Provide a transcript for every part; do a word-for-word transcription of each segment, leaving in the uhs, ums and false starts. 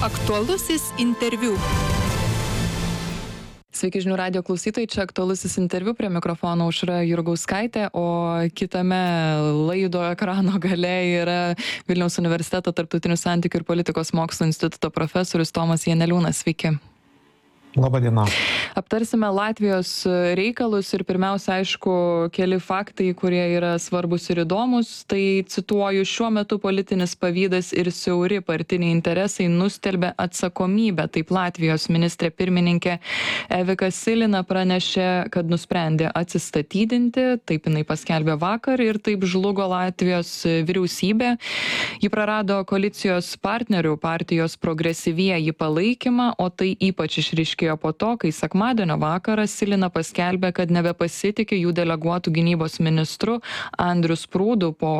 Aktualusis interviu. Sveiki žinių radijo klausytojai, čia aktualusis interviu, prie mikrofono Aušra Jurgauskaitė, o kitame laido ekrano gale yra Vilniaus universiteto tarptautinių santykių ir politikos mokslų instituto profesorius Tomas Janeliūnas. Sveiki. Labą dieną. Aptarsime Latvijos reikalus ir pirmiausia, aišku, keli faktai, kurie yra svarbus ir įdomus. Tai cituoju, šiuo metu politinis pavydas ir siauri partiniai interesai nustelbė atsakomybę. Taip Latvijos ministrė pirmininkė Evika Silina pranešė, kad nusprendė atsistatydinti. Taip jinai paskelbė vakar ir taip žlugo Latvijos vyriausybė. Ji prarado koalicijos partnerių partijos progresyvieji palaikymą, o tai ypač išryškėjo po to, kai sekmadienio vakarą Silina paskelbė, kad nebepasitikė jų deleguotų gynybos ministru Andriu Sprūdu, po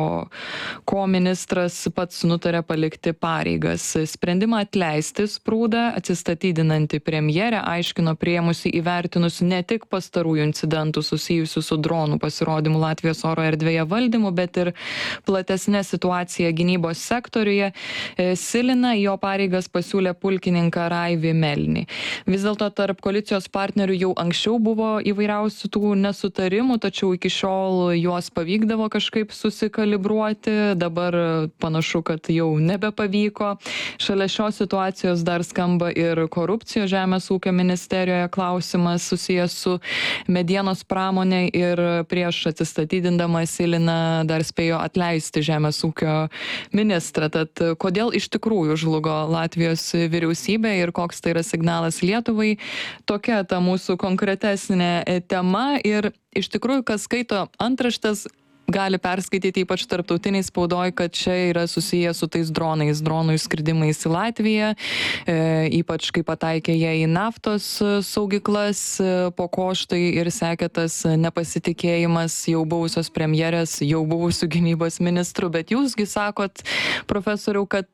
ko ministras pats nutarė palikti pareigas. Sprendimą atleisti Sprūdą atsistatydinanti premjerė aiškino priėmusi įvertinus ne tik pastarųjų incidentų susijusių su dronų pasirodymu Latvijos oro erdvėje valdymu, bet ir platesnė situacija gynybos sektoriuje. Silina jo pareigas pasiūlė pulkininką Raivį Melnį. Vis dėlto tarp koalicijos partnerių jau anksčiau buvo įvairiausių tų nesutarimų, tačiau iki šiol juos pavykdavo kažkaip susikalibruoti. Dabar panašu, kad jau nebepavyko. Šalia šios situacijos dar skamba ir korupcijos žemės ūkio ministerijoje klausimas susijęs su medienos pramonė ir prieš atsistatydindama Silina dar spėjo atleisti žemės ūkio ministrą. Tad kodėl iš tikrųjų žlugo Latvijos vyriausybė ir koks tai yra signalas Lietuvai? Tokia ta mūsų konkretesnė tema ir iš tikrųjų, kas skaito antraštes, gali perskaityti ypač tarptautiniai spaudoj, kad čia yra susiję su tais dronais, dronų įskridimais į Latviją, e, ypač kai pataikė jie į naftos saugyklas, po ko štai ir sekė tas nepasitikėjimas jau buvusios premjerės, jau buvusių gynybos ministrų, bet jūsgi sakot, profesoriau, kad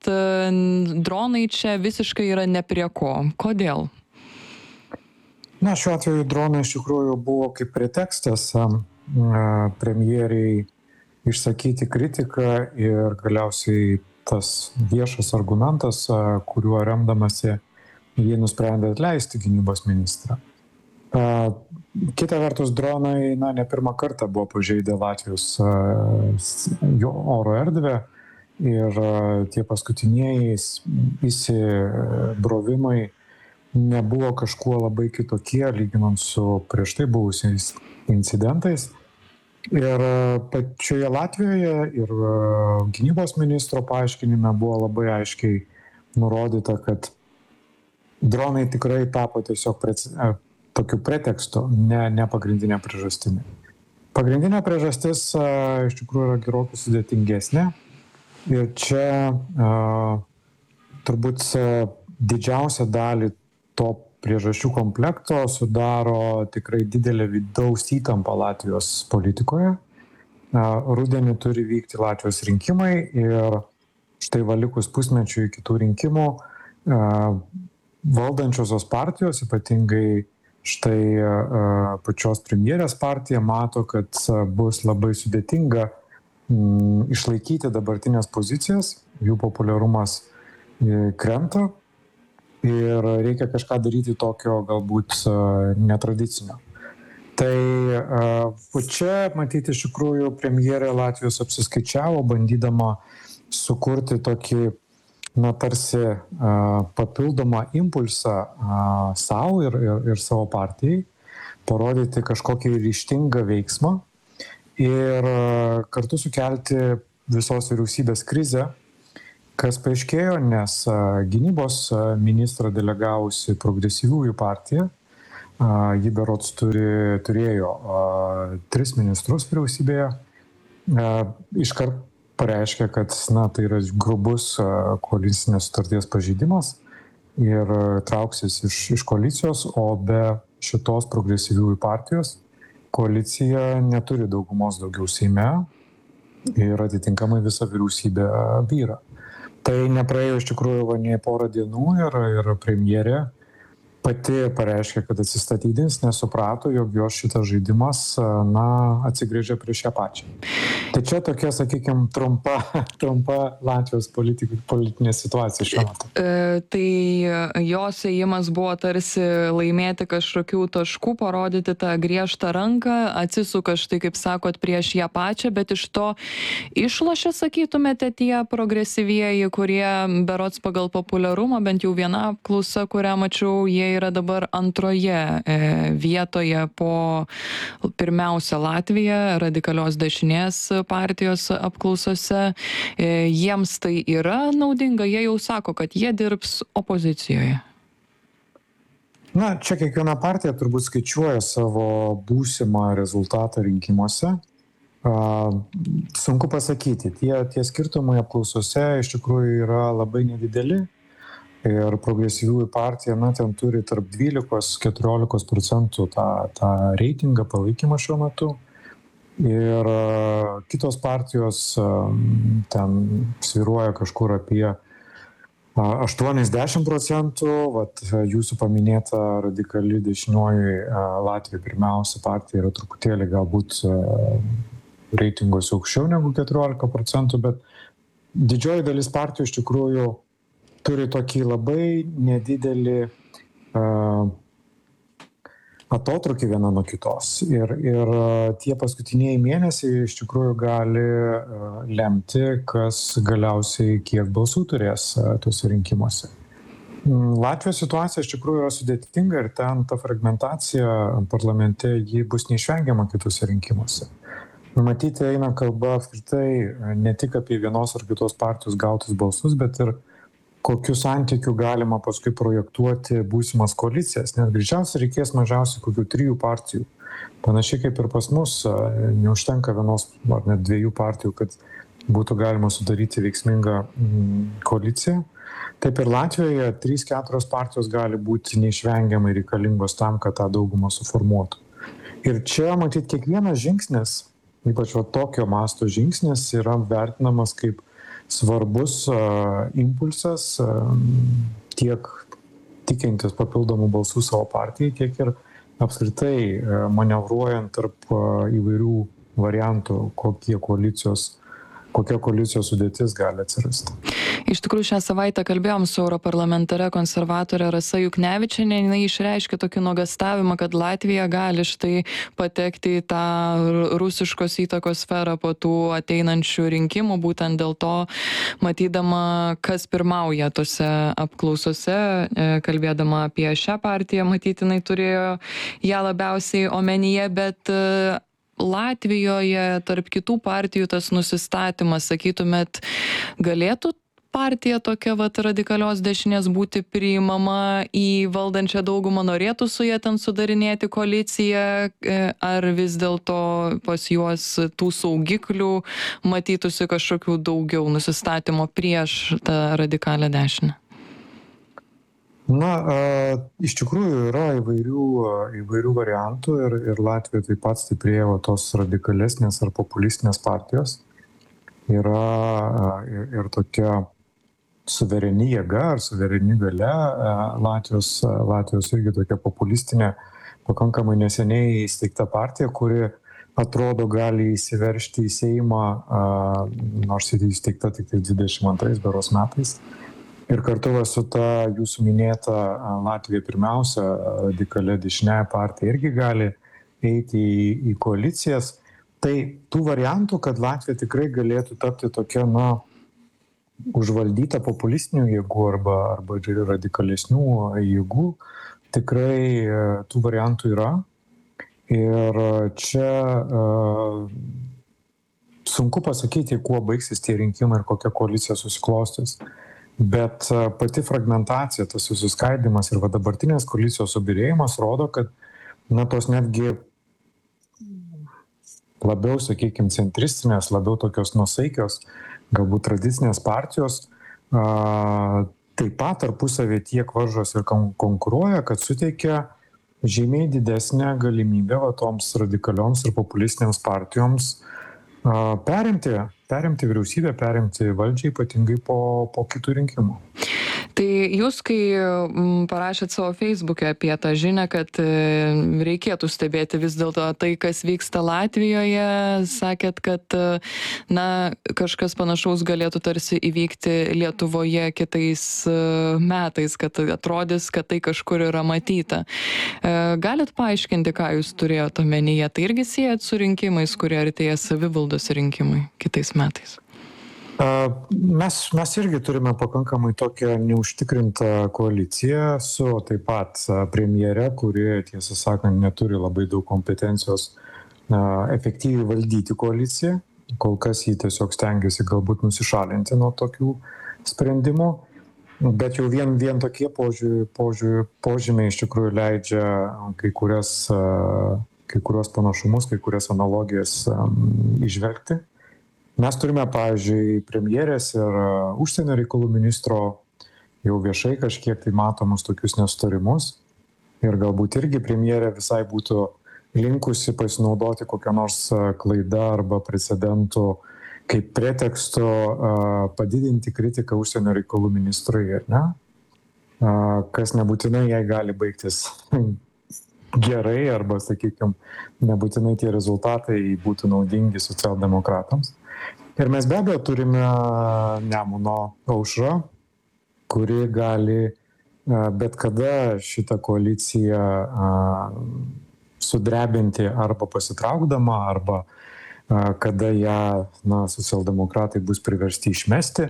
dronai čia visiškai yra ne prie ko. Kodėl? Na, šiuo atveju dronai iš tikrųjų buvo kaip pretekstas premjeriai išsakyti kritiką ir galiausiai tas viešas argumentas, kuriuo remdamasi jie nusprendė atleisti gynybos ministrą. Kita vertus, dronai, na, ne pirmą kartą buvo pažeidę Latvijos jo oro erdvę ir tie paskutinieji įsibrovimai nebuvo kažkuo labai kitokie, lyginant su prieš tai buvusiais incidentais. Ir pačioje Latvijoje ir gynybos ministro paaiškinime buvo labai aiškiai nurodyta, kad dronai tikrai tapo tiesiog pre, tokiu pretekstu, ne, ne pagrindinė priežastimi. Pagrindinė priežastis iš tikrųjų yra gerokai sudėtingesnė. Ir čia a, turbūt didžiausią dalį to priežasčių komplekto sudaro tikrai didelė vidaus įtampa Latvijos politikoje. Rudenį turi vykti Latvijos rinkimai ir štai va likus pusmečių iki tų rinkimų valdančiosios partijos, ypatingai štai pačios premjerės partija, mato, kad bus labai sudėtinga išlaikyti dabartinės pozicijas, jų populiarumas krenta. Ir reikia kažką daryti tokio galbūt netradicinio. Tai čia, matyti, iš tikrųjų premjerė Latvijos apsiskaičiavo, bandydama sukurti tokį, na, tarsi papildomą impulsą savo ir, ir, ir savo partijai, parodyti kažkokį ryžtingą veiksmą ir kartu sukelti visos vyriausybės krizę, kas paaiškėjo, nes gynybos ministrą delegavusi progresyviųjų partija, ji berods turi, turėjo tris ministrus vyriausybėje, iškart pareiškė, kad, na, tai yra grubus koalicinės sutarties pažeidimas ir trauksis iš, iš koalicijos, o be šitos progresyviųjų partijos koalicija neturi daugumos daugiau Seime ir atitinkamai visa vyriausybė byra. Tai nepraėjo iš tikrųjų va, nei porą dienų ir, ir premjerė pati pareiškė, kad atsistatydins, nesuprato, jog jos šitas žaidimas, na, atsigrėžė prieš ją pačią. Tai čia tokia, sakykime, trumpa, trumpa Latvijos politik, politinė situacija šiuo metu. E, tai jos ėjimas buvo tarsi laimėti kažkokių taškų, parodyti tą griežtą ranką, atsisuka štai, kaip sakot, prieš ją pačią, bet iš to išlošia, sakytumėte, tie progresyvieji, kurie berods pagal populiarumą, bent jau viena apklausa, kurią mačiau, jie yra dabar antroje e, vietoje po pirmiausia Latvija, radikalios dešinės partijos apklausose. E, jiems tai yra naudinga, jie jau sako, kad jie dirbs opozicijoje. Na, čia kiekviena partija turbūt skaičiuoja savo būsimą rezultatą rinkimuose. Uh, sunku pasakyti, tie, tie skirtumai apklausose iš tikrųjų yra labai nedideli. Ir progresyviųjų partija, na, ten turi tarp dvylikos iki keturiolikos procentų tą, tą reitingą palaikymą šiuo metu. Ir uh, kitos partijos uh, ten sviruoja kažkur apie uh, aštuoniasdešimt procentų. Vat jūsų paminėta radikali dešinioji uh, Latvija pirmiausia partija yra truputėlį galbūt uh, reitinguose aukščiau negu keturiolika procentų, bet didžioji dalis partijų iš tikrųjų turi tokį labai nedidelį uh, atotrukį viena nuo kitos. Ir, ir uh, tie paskutiniai mėnesiai iš tikrųjų gali uh, lemti, kas galiausiai kiek balsų turės uh, tuose rinkimuose. Latvijos situacija iš tikrųjų yra sudėtinga ir ten ta fragmentacija parlamente ji bus neišvengiama kitose rinkimuose. Matyti eina kalba apskritai ne tik apie vienos ar kitos partijos gautus balsus, bet ir kokiu santykiu galima paskui projektuoti būsimas koalicijas, nes greičiausiai reikės mažiausiai kokių trijų partijų. Panašiai kaip ir pas mus, neužtenka vienos ar net dviejų partijų, kad būtų galima sudaryti veiksmingą koaliciją. Taip ir Latvijoje trys keturios partijos gali būti neišvengiamai reikalingos tam, kad tą daugumą suformuotų. Ir čia, matyt, kiekvienas žingsnis, ypač va tokio masto žingsnis, yra vertinamas kaip svarbus uh, impulsas uh, tiek tikintis papildomų balsų savo partijai, tiek ir apskritai uh, manevruojant tarp uh, įvairių variantų, kokie koalicijos kokia koalicijos sudėtis gali atsirasti. Iš tikrųjų, šią savaitę kalbėjom su europarlamentare konservatorė Rasa Juknevičienė. Jinai išreiškė tokį nuogąstavimą, kad Latvija gali štai patekti į tą rusiškos įtakos sferą po tų ateinančių rinkimų, būtent dėl to, matydama, kas pirmauja tose apklausose, kalbėdama apie šią partiją, matytinai turėjo ją labiausiai omenyje, bet Latvijoje tarp kitų partijų tas nusistatymas, sakytumėt, galėtų partija tokia vat radikalios dešinės būti priimama į valdančią daugumą, norėtų su jie ten sudarinėti koaliciją, ar vis dėlto pas juos tų saugiklių matytųsi kažkokių daugiau nusistatymo prieš tą radikalią dešinę? Na, e, iš tikrųjų yra įvairių, įvairių variantų ir, ir Latvija taip pat stiprėjo tos radikalesnės ar populistinės partijos. Yra ir, ir tokia suvereni jėga ar suvereni galia, Latvijos, Latvijos irgi tokia populistinė, pakankamai neseniai įsteigta partija, kuri atrodo gali įsiveržti į Seimą, nors įsteigta tik dvidešimt antrais beros metais. Ir kartu su ta jūsų minėta Latvija pirmiausia radikalia dešinė partija irgi gali eiti į, į koalicijas. Tai tų variantų, kad Latvija tikrai galėtų tapti tokia, na, užvaldyta populistinių jėgų arba, arba radikalesnių jėgų, tikrai tų variantų yra. Ir čia uh, sunku pasakyti, kuo baigsis tie rinkimai ir kokia koalicija susiklostys. Bet pati fragmentacija, tas susiskaidimas ir va dabartinės koalicijos subyrėjimas rodo, kad na, tos netgi labiau, sakykime, centristinės, labiau tokios nuosaikios, galbūt tradicinės partijos a, taip pat tarpusavį tiek varžos ir konkuruoja, kad suteikia žymiai didesnę galimybę va, toms radikalioms ir populistinėms partijoms a, perimti perimti vyriausybę, perimti valdžią, ypatingai po, po kitų rinkimų. Tai jūs, kai m, parašėt savo Facebook'e apie tą žinią, kad e, reikėtų stebėti vis dėlto tai, kas vyksta Latvijoje, sakėt, kad e, na, kažkas panašaus galėtų tarsi įvykti Lietuvoje kitais e, metais, kad atrodys, kad tai kažkur yra matyta. E, galit paaiškinti, ką jūs turėjote omenyje? Tai irgi siejat su rinkimais, kurie artėja savivaldos rinkimai kitais metais? Mes, mes irgi turime pakankamai tokią neužtikrintą koaliciją su taip pat premjere, kuri, tiesą sakant, neturi labai daug kompetencijos efektyviai valdyti koaliciją. Kol kas jį tiesiog stengiasi galbūt nusišalinti nuo tokių sprendimų. Bet jau vien, vien tokie požiūrį, požiūrį, požymiai iš tikrųjų leidžia kai, kurias, kai kurios panašumus, kai kurias analogijas išvelgti. Mes turime, pavyzdžiui, premjerės ir užsienio reikalų ministro jau viešai kažkiek tai matomus tokius nesutarimus. Ir galbūt irgi premjerė visai būtų linkusi pasinaudoti kokią nors klaidą arba precedentų kaip pretekstu padidinti kritiką užsienio reikalų ministrui, ne? Kas nebūtinai jai gali baigtis gerai arba, sakykime, nebūtinai tie rezultatai būtų naudingi socialdemokratams. Ir mes be abejo turime Nemuno aušrą, kuri gali bet kada šitą koaliciją sudrebinti arba pasitraukdama, arba kada ją na, socialdemokratai bus priversti išmesti.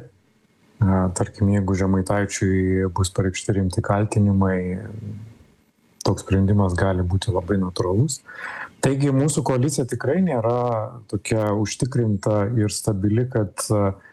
Tarkim, jeigu Žemaitaičiui bus pareikšti rimti kaltinimai, toks sprendimas gali būti labai natūralus. Taigi mūsų koalicija tikrai nėra tokia užtikrinta ir stabili, kad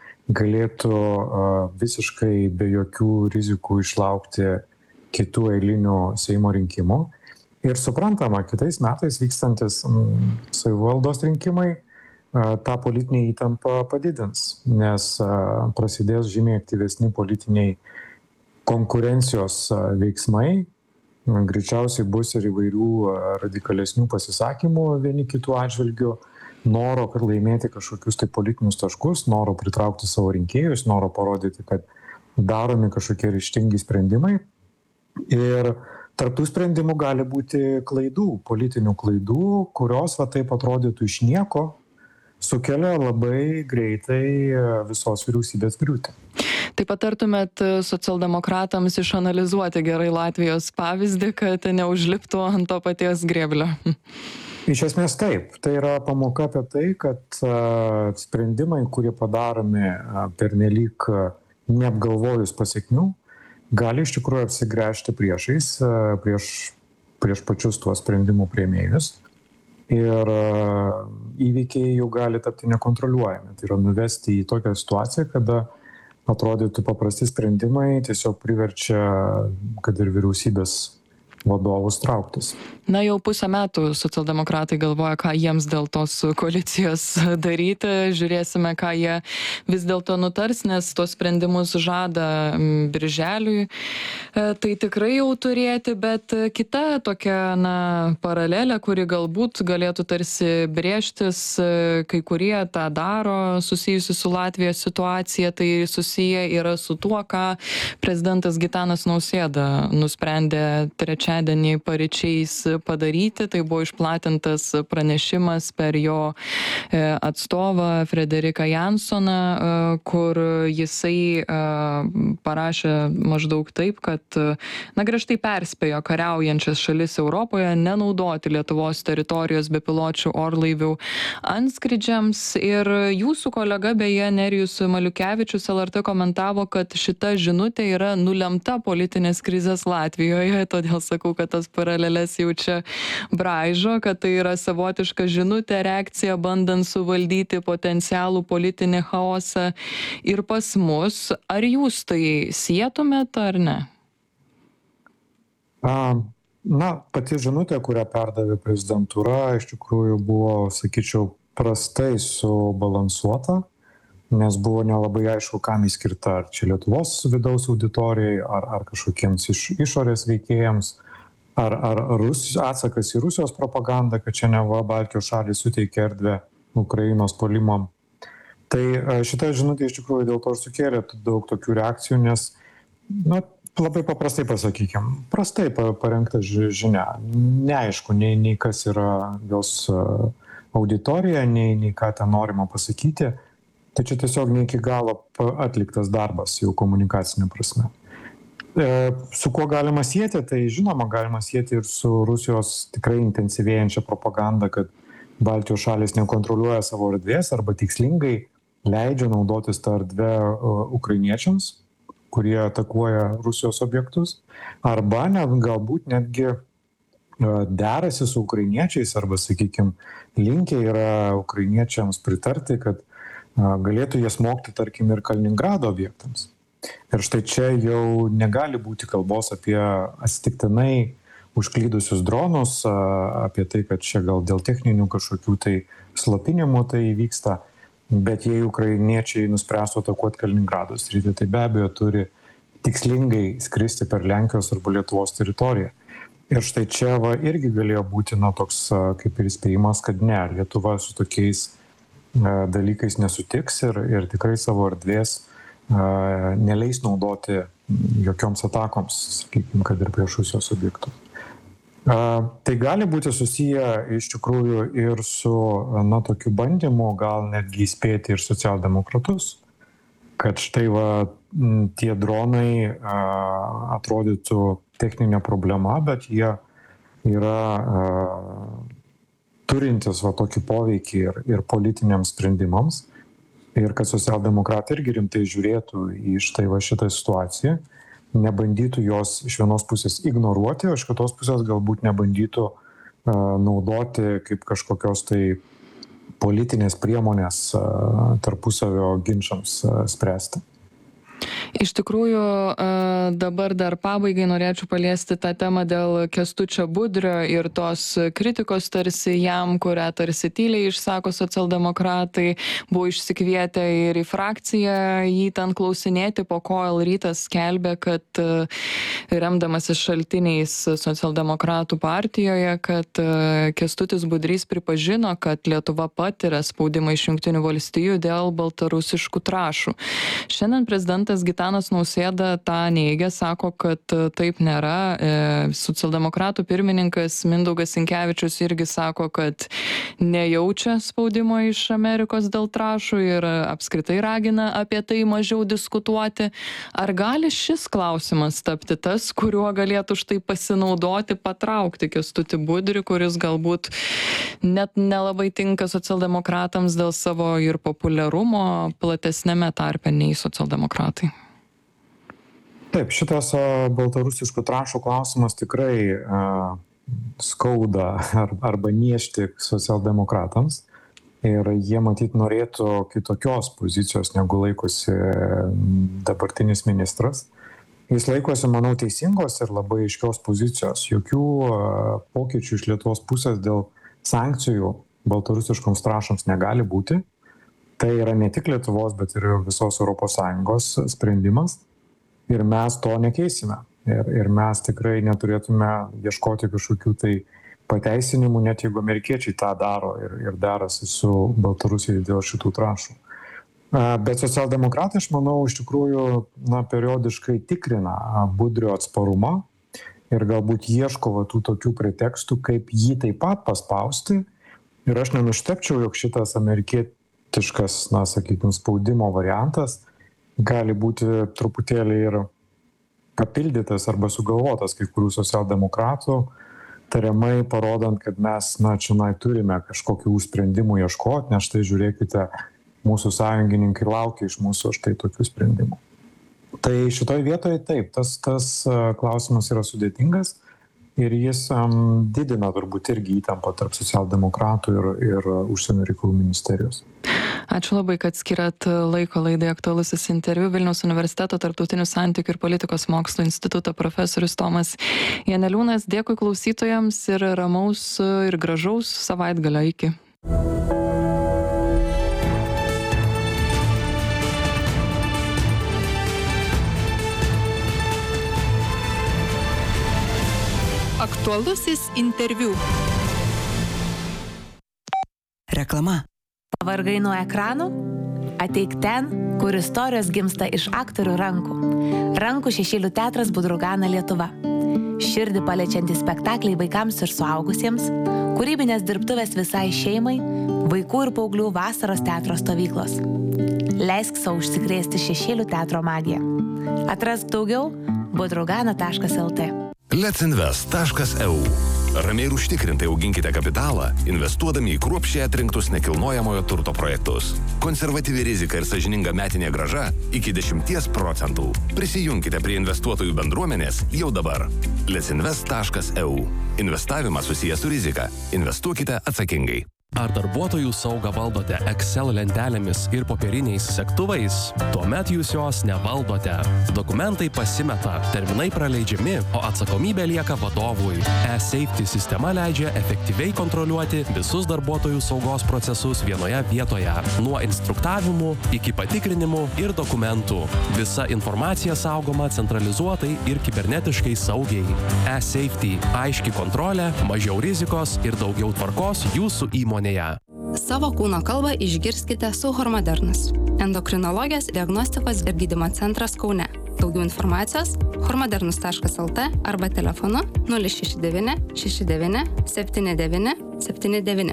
galėtų visiškai be jokių rizikų išlaukti kitų eilinių Seimo rinkimų. Ir suprantama, kitais metais vykstantis savivaldos rinkimai tą politinę įtampą padidins, nes prasidės žymiai aktyvesni politiniai konkurencijos veiksmai. Greičiausiai bus ir įvairių radikalesnių pasisakymų vieni kitų atžvilgių, noro laimėti kažkokius tai politinius taškus, noro pritraukti savo rinkėjus, noro parodyti, kad daromi kažkokie ryžtingi sprendimai. Ir tarp tų sprendimų gali būti klaidų, politinių klaidų, kurios va taip atrodytų iš nieko, sukelia labai greitai visos vyriausybės griūtį. Taip patartumėt socialdemokratams išanalizuoti gerai Latvijos pavyzdį, kad neužliptų ant to paties grėblio? Iš esmės taip. Tai yra pamoka apie tai, kad sprendimai, kurie padaromi pernelyg neapgalvojus pasiekmių, gali iš tikrųjų apsigręžti priešais, prieš, prieš pačius tuos sprendimų priėmėjus. Ir įvykiai jau gali tapti nekontroliuojami. Tai yra nuvesti į tokią situaciją, kada atrodytų paprasti sprendimai tiesiog priverčia, kad ir vyriausybės vadovus trauktis. Na, jau pusę metų socialdemokratai galvoja, ką jiems dėl tos koalicijos daryti. Žiūrėsime, ką jie vis dėlto nutars, nes tos sprendimus žada birželiui. Tai tikrai jau turėti, bet kita tokia na, paralelė, kuri galbūt galėtų tarsi brėžtis, kai kurie tą daro susijusi su Latvijos situacija, tai susiję yra su tuo, ką prezidentas Gitanas Nausėda nusprendė trečiadienį paryčiais padaryti. Tai buvo išplatintas pranešimas per jo atstovą Frederiką Jansoną, kur jisai parašė maždaug taip, kad na, griežtai perspėjo kariaujančias šalis Europoje nenaudoti Lietuvos teritorijos bepiločių orlaivių antskrydžiams. Ir jūsų kolega beje Nerijus Maliukevičius L R T komentavo, kad šita žinutė yra nulemta politinės krizės Latvijoje, todėl sakau, kad tas paralelės jau čia braižo, kad tai yra savotiška žinutė, reakcija bandant suvaldyti potencialų politinį chaosą ir pas mus. Ar jūs tai sietumėt ar ne? Na, pati žinutė, kurią perdavė prezidentūra, iš tikrųjų buvo, sakyčiau, prastai subalansuota, nes buvo nelabai aišku, kam įskirta, ar čia Lietuvos vidaus auditorijai, ar, ar kažkokiems iš, išorės veikėjams. Ar, ar Rus, atsakas į Rusijos propagandą, kad čia neva Baltijos šalys suteikia erdvę Ukrainos puolimam. Tai šita žinutė iš tikrųjų dėl to ir sukėlė daug tokių reakcijų, nes Na, labai paprastai pasakykim. Prastai parengta žinia. Neaišku, nei, nei kas yra jos auditorija, nei, nei ką ten norima pasakyti. Tai čia tiesiog ne iki galo atliktas darbas jau komunikacinė prasme. Su kuo galima sieti, tai žinoma galima sieti ir su Rusijos tikrai intensyvėjančia propaganda, kad Baltijos šalis nekontroliuoja savo erdvės arba tikslingai leidžia naudotis tą erdvę ukrainiečiams, kurie atakuoja Rusijos objektus, arba net galbūt netgi derasi su ukrainiečiais arba, sakykime, linkę yra ukrainiečiams pritarti, kad galėtų jie smogti, tarkim, ir Kaliningrado objektams. Ir štai čia jau negali būti kalbos apie atsitiktinai užklydusius dronus, apie tai, kad čia gal dėl techninių kažkokių tai slopinimų tai vyksta, bet jei ukrainiečiai nuspręstų atakuoti Kaliningrado sritį, tai be abejo turi tikslingai skristi per Lenkijos arba Lietuvos teritoriją. Ir štai čia va irgi galėjo būti na, toks kaip ir įspėjimas, kad ne, Lietuva su tokiais dalykais nesutiks ir, ir tikrai savo erdvės neleis naudoti jokioms atakoms, sakykime, kad ir prieš Rusijos objektus. Tai gali būti susiję iš tikrųjų ir su na, tokiu bandymu, gal netgi įspėti ir socialdemokratus, kad štai va, tie dronai atrodytų techninė problema, bet jie yra turintis va, tokį poveikį ir, ir politiniams sprendimams. Ir kad socialdemokratai irgi rimtai žiūrėtų į štai va šitą situaciją, nebandytų jos iš vienos pusės ignoruoti, o iš kitos pusės galbūt nebandytų uh, naudoti kaip kažkokios tai politinės priemonės uh, tarpusavio ginčams uh, spręsti. Iš tikrųjų, dabar dar pabaigai norėčiau paliesti tą temą dėl Kęstučio Budrio ir tos kritikos tarsi jam, kurią tarsi tyliai išsako socialdemokratai, buvo išsikvietę ir į frakciją jį ten klausinėti, po ko L rytas skelbė, kad remdamasis šaltiniais socialdemokratų partijoje, kad Kęstutis Budrys pripažino, kad Lietuva patiria spaudimą iš Jungtinių valstijų dėl baltarusiškų trąšų. Šiandien prezidentas Gitanas Nausėda tą neigia, sako, kad taip nėra. Socialdemokratų pirmininkas Mindaugas Sinkevičius irgi sako, kad nejaučia spaudimo iš Amerikos dėl trąšų ir apskritai ragina apie tai mažiau diskutuoti. Ar gali šis klausimas tapti tas, kuriuo galėtų štai pasinaudoti, patraukti Kęstutį Budrį, kuris galbūt net nelabai tinka socialdemokratams dėl savo ir populiarumo platesnėme tarpe nei socialdemokratai? Taip, šitas baltarusiškų trąšų klausimas tikrai uh, skauda ar, arba niešti socialdemokratams ir jie matyt norėtų kitokios pozicijos, negu laikosi dabartinis ministras. Jis laikosi, manau, teisingos ir labai aiškios pozicijos. Jokių uh, pokyčių iš Lietuvos pusės dėl sankcijų baltarusiškoms trąšoms negali būti. Tai yra ne tik Lietuvos, bet ir visos Europos Sąjungos sprendimas. Ir mes to nekeisime. Ir, ir mes tikrai neturėtume ieškoti kažkokių tai pateisinimų, net jeigu amerikiečiai tą daro ir, ir derasi su Baltarusija dėl šitų trąšų. Bet socialdemokratai, aš manau, iš tikrųjų na, periodiškai tikrina Budrio atsparumą ir galbūt ieško va, tų tokių pretekstų, kaip jį taip pat paspausti. Ir aš nenustebčiau, jog šitas amerikietiškas, na, sakykime, spaudimo variantas gali būti truputėlį ir papildytas arba sugalvotas kai kurių socialdemokratų, tariamai parodant, kad mes, na, čionai turime kažkokių sprendimų ieškoti, nes štai žiūrėkite, mūsų sąjungininkai laukia iš mūsų štai tokių sprendimų. Tai šitoj vietoje taip, tas, tas klausimas yra sudėtingas ir jis um, didina turbūt irgi įtampą tarp socialdemokratų ir, ir užsienio reikalų ministerijos. Ačiū labai, kad skiriat laiko laidai Aktualusis interviu. Vilniaus universiteto tarptautinių santykių ir politikos mokslų instituto profesorius Tomas Janeliūnas. Dėkui klausytojams ir ramaus ir gražaus savaitgalio. Iki. Aktualusis interviu. Reklama. Pavargai nuo ekranų? Ateik ten, kur istorijos gimsta iš aktorių rankų. Rankų šešėlių teatras Budrugana Lietuva. Širdį paliečiantys spektakliai vaikams ir suaugusiems, kūrybinės dirbtuvės visai šeimai, vaikų ir paauglių vasaros teatro stovyklos. Leisk savo užsikrėsti šešėlių teatro magiją. Atrask daugiau budrugana taškas el tė. letsinvest taškas e u. Ramiai ir užtikrintai auginkite kapitalą, investuodami į kruopščiai atrinktus nekilnojamojo turto projektus. Konservatyvi rizika ir sąžininga metinė grąža iki dešimties procentų. Prisijunkite prie investuotojų bendruomenės jau dabar. letsinvest taškas e u. Investavimas susijęs su rizika. Investuokite atsakingai. Ar darbuotojų saugą valdote Excel lentelėmis ir popieriniais sektuvais? Tuomet jūs jos nevaldote. Dokumentai pasimeta, terminai praleidžiami, o atsakomybė lieka vadovui. E-Safety sistema leidžia efektyviai kontroliuoti visus darbuotojų saugos procesus vienoje vietoje, nuo instruktavimų iki patikrinimų ir dokumentų. Visa informacija saugoma centralizuotai ir kibernetiškai saugiai. E-Safety – aiški kontrolė, mažiau rizikos ir daugiau tvarkos jūsų įmonėje. Savo kūno kalbą išgirskite su Hormodernas. Endokrinologijos diagnostikos ir gydymo centras Kaune. Daugiau informacijos hormodernus taškas el tė arba telefonu nulis šeši devyni šeši devyni septyni devyni septyni devyni.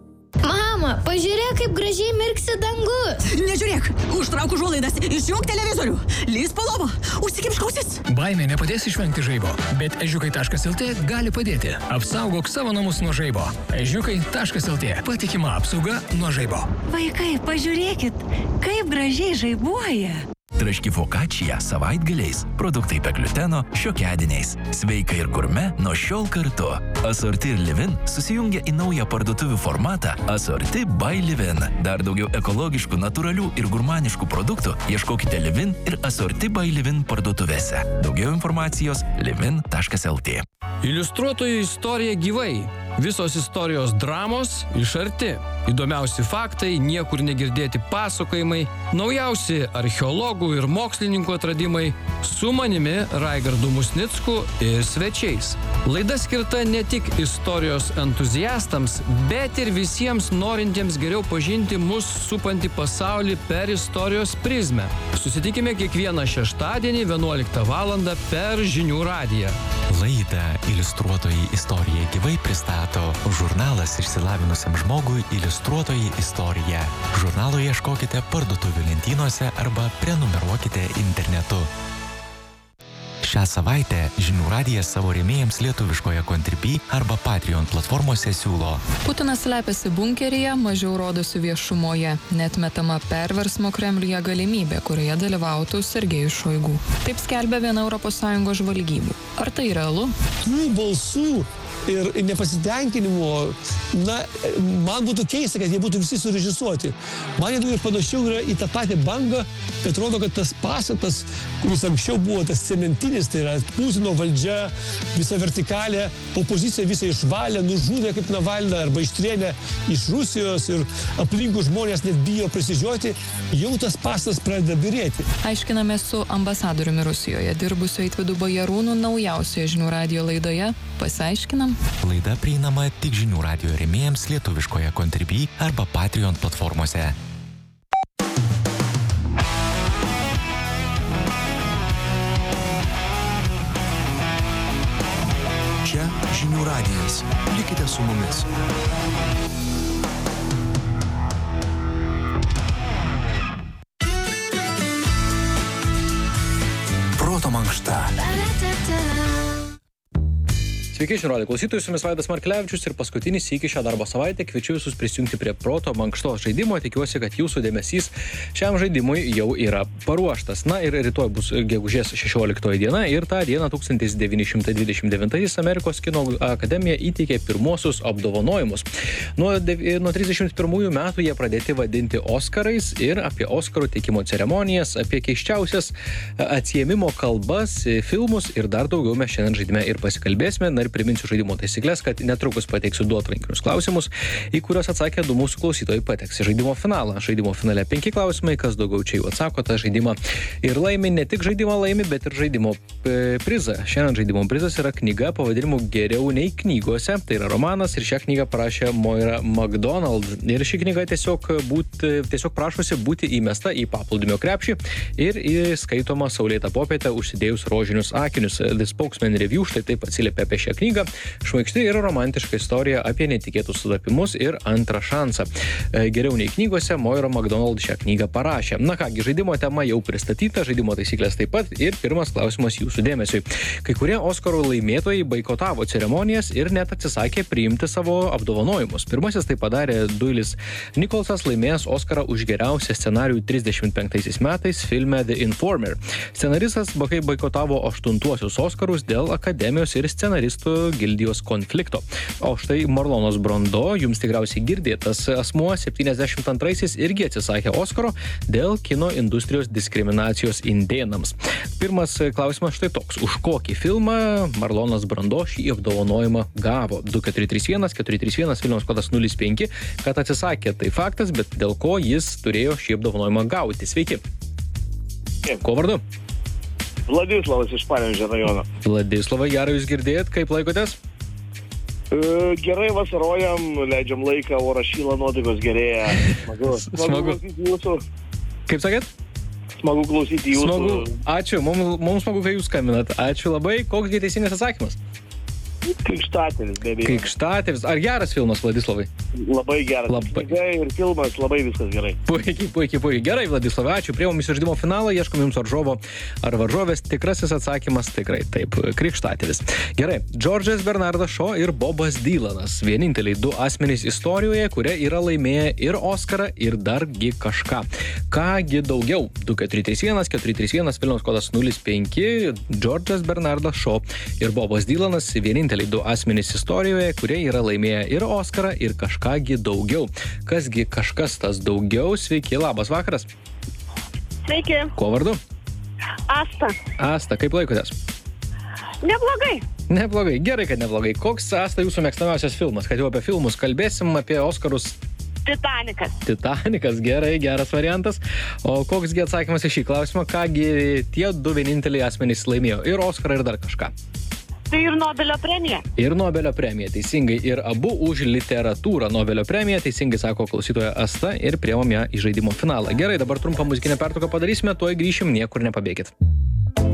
Mama, pažiūrėk, kaip gražiai mirksi dangus. Nežiūrėk, užtrauk užuolaidas, išjunk televizorių, lįs po lovą, užsikimšk ausis. Baimė nepadės išvengti žaibo, bet ežiukai taškas el tė gali padėti. Apsaugok savo namus nuo žaibo. ežiukai taškas el tė. Patikima apsauga nuo žaibo. Vaikai, pažiūrėkit, kaip gražiai žaibuoja. Traški fokačija savaitgaliais, produktai be gliuteno, šiokiadieniais. Sveika ir gurme nuo šiol kartu. Asorti ir Livin susijungia į naują parduotuvių formatą Asorti by Livin. Dar daugiau ekologiškų, natūralių ir gurmaniškų produktų ieškokite Livin ir Asorti by Livin parduotuvėse. Daugiau informacijos livin taškas el tė. Iliustruotojų istorija gyvai. Visos istorijos dramos iš arti. Įdomiausi faktai, niekur negirdėti pasakojimai, naujausi archeologų ir mokslininkų atradimai su manimi Raigardu Musnicku ir svečiais. Laida skirta ne tik istorijos entuziastams, bet ir visiems norintiems geriau pažinti mus supantį pasaulį per istorijos prizmę. Susitikime kiekvieną šeštadienį vienuoliktą valandą per Žinių radiją. Laidą Iliustruotojai istorija gyvai pristato žurnalas išsilavinusiam žmogui Iliustruotojai istorija. Žurnalo ieškokite parduotuvių lentynose arba prenumeruokite internetu. Šią savaitę Žinių radijas savo rėmėjams lietuviškoje Contribui arba Patreon platformose siūlo. Putinas slepiasi bunkeryje, mažiau rodosi viešumoje. Neatmetama perversmo Kremliuje galimybė, kurioje dalyvautų Sergejus Šoigu. Taip skelbia viena Europos Sąjungos žvalgybų. Ar tai realu? Tų balsų ir nepasitenkinimo, na, man būtų keista, kad jie būtų visi surežisuoti. Man jie panašiau yra į tą patį bangą, kad rodo, kad tas pastatas, kuris anksčiau buvo tas cementinis, tai yra Putino valdžia, visa vertikalė, opozicija visą išvalė, nužudė kaip Navalną arba ištrėmė iš Rusijos ir aplinkų žmonės net bijo prisižioti, jau tas pastatas pradeda birėti. Aiškiname su ambasadoriumi Rusijoje dirbusiu Eitvydu Bajarūnu naujausioje Žinių radijo laidoje. Pasiaiškinam. Laida prieinama tik Žinių radijo rėmėjams lietuviškoje Contribui arba Patreon platformose. Čia Žinių radijas. Likite su mumis. Proto mankšta. Sveiki, žinių radijo klausytojai, su jumis Vaidas Markelevičius ir paskutinis sykį šią darbo savaitę kviečiu visus prisijungti prie Proto mankštos žaidimo. Tikiuosi, kad jūsų dėmesys šiam žaidimui jau yra paruoštas. Na ir rytoj bus gegužės šešioliktoji diena ir tą dieną tūkstantis devyni šimtai dvidešimt devintaisiais Amerikos kino akademija įteikė pirmosius apdovanojimus. Nuo, nuo trisdešimt pirmųjų metų jie pradėti vadinti Oskarais ir apie Oskarų teikimo ceremonijas, apie keisčiausias atsiėmimo kalbas, filmus ir dar daugiau mes šiandien žaidime ir pasikalbėsime. Na, ir priminsiu žaidimo taisyklės, kad netrukus pateiksiu du atrankinius klausimus, į kuriuos atsakė du mūsų klausytojai pateks į žaidimo finalą. Žaidimo finale penki klausimai, kas daugiau čia jau atsako tą žaidimą ir laimi, ne tik žaidimą laimi, bet ir žaidimo prizą. Šiandien žaidimo prizas yra knyga pavadinimu Geriau nei knygose, tai yra romanas ir šią knygą parašė Moira MacDonald. Ir ši knyga tiesiog, būt, tiesiog prašosi būti įmesta į paplūdimio krepšį ir įskaitoma saulėtą popietę užsidėjus rožinius akinius. The Spokesman Review štai taip atsiliepia apie šią knygą. Šmaikšti ir romantiška istorija apie netikėtus sutapimus ir antrą šansą. Geriau nei knygose Moira MacDonald šią knygą parašė. Na kągi, žaidimo tema jau pristatyta, žaidimo taisyklės taip pat ir pirmas klausimas jūsų dėmesiui. Kai kurie Oskarų laimėtojai boikotavo ceremonijas ir net atsisakė priimti savo apdovanojimus. Pirmasis tai padarė Doylis Nicholsas, laimėjęs Oskarą už geriausią scenarijų trisdešimt penktaisiais metais filme The Informer. Scenaristas boikotavo aštuntuosius Oskarus dėl akademijos ir scenaristų gildijos konflikto. O štai Marlonas Brando, jums tikriausiai girdėtas asmuo, septyniasdešimt antraisiais irgi atsisakė Oskaro dėl kino industrijos diskriminacijos indėnams. Pirmas klausimas štai toks. Už kokį filmą Marlonas Brando šį apdovanojimą gavo? du keturi trys vienas keturi trys vienas Vilniaus kodas nulis penki, kad atsisakė, tai faktas, bet dėl ko jis turėjo šį apdovanojimą gauti. Sveiki. Ko vardu? Vladislavas iš Panevėžio rajono. Vladislavai, gerai jūs girdėjot, kaip laikotės? E, gerai vasarojam, leidžiam laiką, oras šyla, nuotaikos gerėja. Smagu. Smagu. Jūsų. Kaip sakėt? Smagu klausyti jūsų. Smagu. Ačiū, mums, mums smagu, kai jūs skambinat. Ačiū labai. Koks gi teisingas atsakymas? Krikštatėvis, be abejo. Krikštatėvis. Ar geras filmas, Vladislavai? Labai geras. Labai. Knyga ir filmas, labai viskas gerai. Puikiai, puikiai, puikiai. Gerai, Vladislavai, ačiū. Priėmėm į žaidimo finalą, ieškom jums varžovo ar varžovės. Tikrasis atsakymas tikrai taip. Krikštatėvis. Gerai. Džordžas Bernardas Shaw ir Bobas Dylanas. Vieninteliai du asmenys istorijoje, kurie yra laimėję ir Oskarą, ir dargi kažką. Kągi daugiau? du keturi trys vienas keturi trys vienas Vilniaus kodas nulis penki. Džordžas Bernardas Shaw ir Bobas Dylanas. Vieninteliai du asmenys istorijoje, kurie yra laimėję ir Oskarą, ir kažkągi daugiau. Kasgi kažkas tas daugiau? Sveiki, labas vakaras. Sveiki. Kuo vardu? Asta. Asta, kaip laikotės? Neblogai. Neblogai, gerai, kad neblogai. Koks, Asta, jūsų mėgstamiausias filmas? Kad jau apie filmus kalbėsim, apie Oskarus. Titanikas. Titanikas, gerai, geras variantas. O koksgi atsakymas į šį klausimą? Kągi tie du vieninteliai asmenys laimėjo? Ir Oskarą, ir dar kažką. Tai ir Nobelio premija. Ir Nobelio premija, teisingai. Ir abu už literatūrą Nobelio premiją, teisingai sako klausytoja Asta, ir priėmėm ją į žaidimo finalą. Gerai, dabar trumpą muzikinę pertrauką padarysime, tuoj grįšim, niekur nepabėkit.